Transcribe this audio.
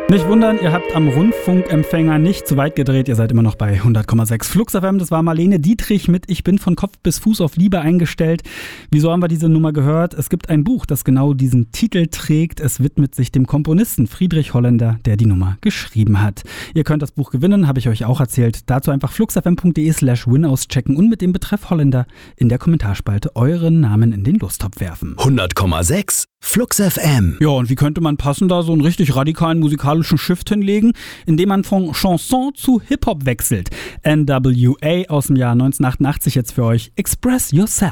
Nicht wundern, ihr habt am Rundfunkempfänger nicht zu weit gedreht, ihr seid immer noch bei 100,6 Flux FM. Das war Marlene Dietrich mit Ich bin von Kopf bis Fuß auf Liebe eingestellt. Wieso haben wir diese Nummer gehört? Es gibt ein Buch, das genau diesen Titel trägt. Es widmet sich dem Komponisten Friedrich Holländer, der die Nummer geschrieben hat. Ihr könnt das Buch gewinnen, habe ich euch auch erzählt. Dazu einfach fluxfm.de/win auschecken und mit dem Betreff Holländer in der Kommentarspalte euren Namen in den Lostopf werfen. 100,6 Flux FM. Ja, und wie könnte man passender so einen richtig radikalen musikalischen Shift hinlegen, indem man von Chanson zu Hip-Hop wechselt? NWA aus dem Jahr 1988 jetzt für euch. Express Yourself.